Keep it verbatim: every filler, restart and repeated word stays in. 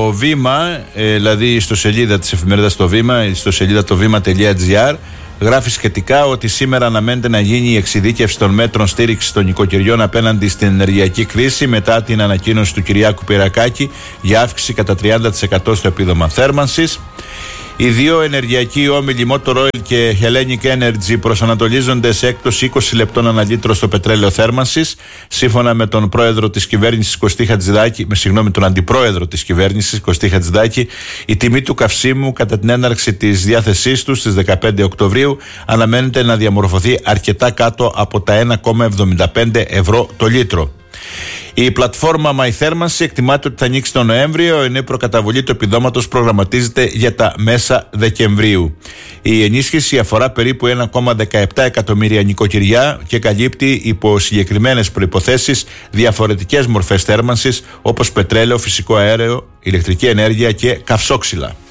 το Βήμα, ε, δηλαδή στο σελίδα της εφημερίδας Το Βήμα, στο σελίδα το βήμα τελεία τζι άρ, γράφει σχετικά ότι σήμερα αναμένεται να γίνει η εξειδίκευση των μέτρων στήριξης των νοικοκυριών απέναντι στην ενεργειακή κρίση μετά την ανακοίνωση του Κυριάκου Πυρακάκη για αύξηση κατά τριάντα τοις εκατό στο επίδομα θέρμανσης. Οι δύο ενεργειακοί όμιλοι Motor Oil και Hellenic Energy προσανατολίζονται σε έκπτωση είκοσι λεπτών ανά λίτρο στο πετρέλαιο θέρμανσης. Σύμφωνα με τον πρόεδρο της κυβέρνησης Κωστή Χατζηδάκη, με συγγνώμη, τον αντιπρόεδρο της κυβέρνησης Κωστή Χατζηδάκη, η τιμή του καυσίμου κατά την έναρξη της διάθεσής του στις δεκαπέντε Οκτωβρίου αναμένεται να διαμορφωθεί αρκετά κάτω από τα ένα κόμμα εβδομήντα πέντε ευρώ το λίτρο. Η πλατφόρμα MyThermancy εκτιμάται ότι θα ανοίξει τον Νοέμβριο, ενώ η προκαταβολή του επιδόματος προγραμματίζεται για τα μέσα Δεκεμβρίου. Η ενίσχυση αφορά περίπου ένα κόμμα δεκαεπτά εκατομμύρια νοικοκυριά και καλύπτει υπό συγκεκριμένες προϋποθέσεις διαφορετικές μορφές θέρμανσης όπως πετρέλαιο, φυσικό αέριο, ηλεκτρική ενέργεια και καυσόξυλα.